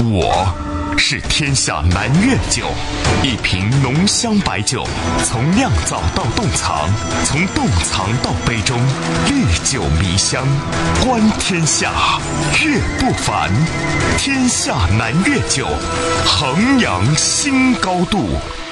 我是天下南粤酒，一瓶浓香白酒，从酿造到冻藏，从冻藏到杯中，历久弥香。观天下，乐不凡。天下南粤酒，衡阳新高度。